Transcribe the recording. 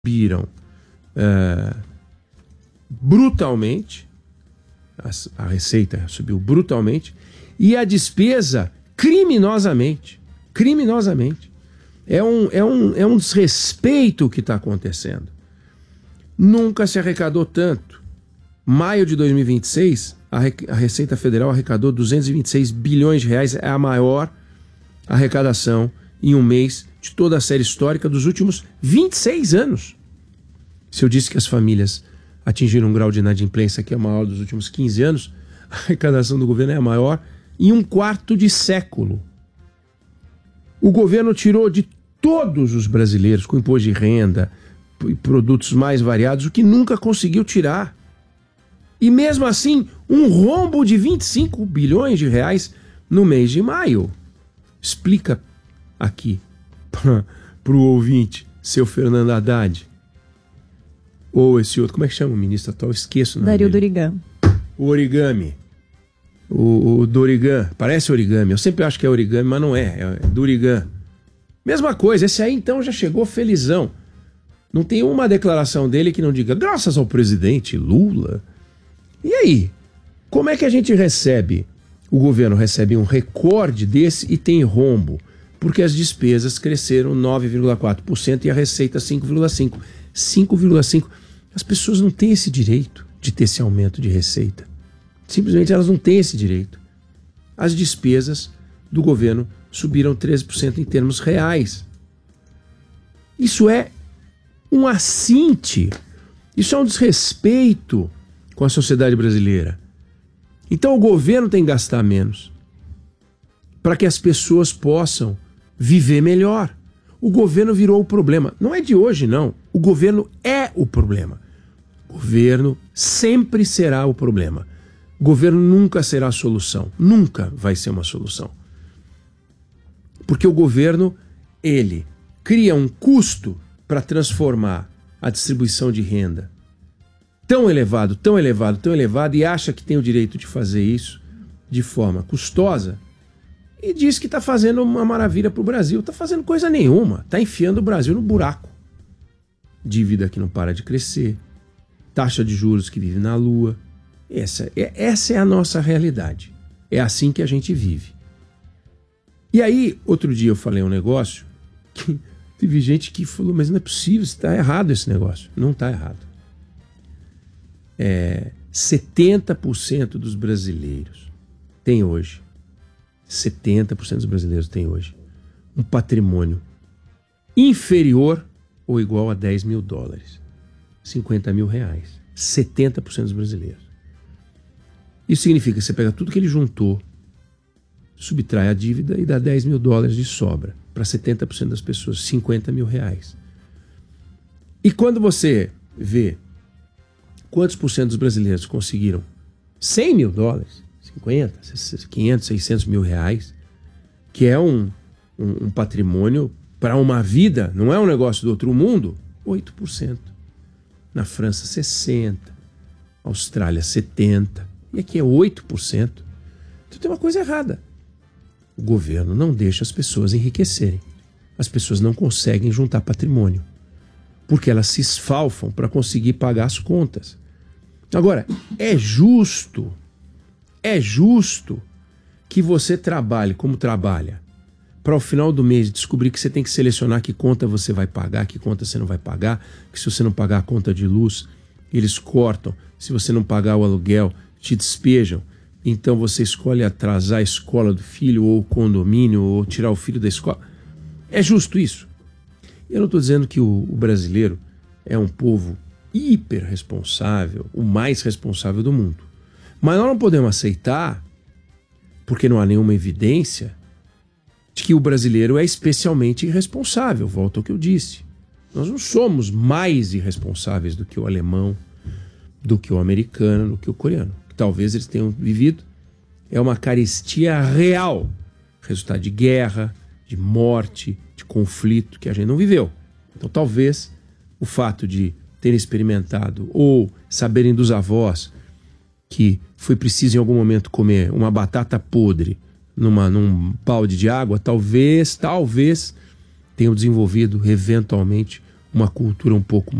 subiram brutalmente, a receita subiu brutalmente e a despesa criminosamente. É um desrespeito o que está acontecendo. Nunca se arrecadou tanto. Maio de 2026, a Receita Federal arrecadou 226 bilhões de reais, é a maior arrecadação em um mês de toda a série histórica dos últimos 26 anos. Se eu disse que as famílias atingiram um grau de inadimplência que é o maior dos últimos 15 anos, a arrecadação do governo é a maior em um quarto de século. O governo tirou de todos os brasileiros, com imposto de renda e produtos mais variados, o que nunca conseguiu tirar. E mesmo assim, um rombo de 25 bilhões de reais no mês de maio. Explica aqui para o ouvinte, seu Fernando Haddad. Ou esse outro, como é que chama o ministro atual? Esqueço o nome Dario dele. Dorigan. O Origami. O Dorigan. Parece origami. Eu sempre acho que é origami, mas não é. É Dorigan. Mesma coisa. Esse aí então já chegou felizão. Não tem uma declaração dele que não diga graças ao presidente Lula. E aí? Como é que a gente recebe? O governo recebe um recorde desse e tem rombo. Porque as despesas cresceram 9,4% e a receita 5,5%. 5,5%. As pessoas não têm esse direito de ter esse aumento de receita. Simplesmente elas não têm esse direito. As despesas do governo subiram 13% em termos reais. Isso é um assinte. Isso é um desrespeito com a sociedade brasileira. Então o governo tem que gastar menos para que as pessoas possam viver melhor. O governo virou o problema. Não é de hoje, não. O governo é o problema. O governo sempre será o problema. O governo nunca será a solução. Nunca vai ser uma solução. Porque o governo, ele cria um custo para transformar a distribuição de renda tão elevado e acha que tem o direito de fazer isso de forma custosa e diz que está fazendo uma maravilha para o Brasil. Está fazendo coisa nenhuma. Está enfiando o Brasil no buraco. Dívida que não para de crescer. Taxa de juros que vive na lua. Essa é a nossa realidade. É assim que a gente vive. E aí, outro dia eu falei um negócio que teve gente que falou, mas não é possível, está errado esse negócio. Não está errado. 70% dos brasileiros têm hoje, 70% dos brasileiros têm hoje um patrimônio inferior ou igual a 10 mil dólares. 50 mil reais. 70% dos brasileiros. Isso significa que você pega tudo que ele juntou, subtrai a dívida e dá 10 mil dólares de sobra para 70% das pessoas, 50 mil reais. E quando você vê quantos por cento dos brasileiros conseguiram 100 mil dólares, 50, 500, 600 mil reais, que é um patrimônio para uma vida, não é um negócio do outro mundo, 8%. Na França, 60%. Austrália, 70%. E aqui é 8%. Então tem uma coisa errada. O governo não deixa as pessoas enriquecerem. As pessoas não conseguem juntar patrimônio. Porque elas se esfalfam para conseguir pagar as contas. Agora, é justo que você trabalhe como trabalha para ao final do mês descobrir que você tem que selecionar que conta você vai pagar, que conta você não vai pagar, que se você não pagar a conta de luz, eles cortam, se você não pagar o aluguel, te despejam, então você escolhe atrasar a escola do filho ou o condomínio ou tirar o filho da escola. É justo isso? Eu não estou dizendo que o brasileiro é um povo hiper responsável, o mais responsável do mundo. Mas nós não podemos aceitar, porque não há nenhuma evidência, de que o brasileiro é especialmente irresponsável. Volto ao que eu disse. Nós não somos mais irresponsáveis do que o alemão, do que o americano, do que o coreano. Que talvez eles tenham vivido. É uma carestia real. Resultado de guerra, de morte, de conflito que a gente não viveu. Então talvez o fato de terem experimentado ou saberem dos avós que foi preciso em algum momento comer uma batata podre num balde de água, talvez tenham desenvolvido eventualmente uma cultura um pouco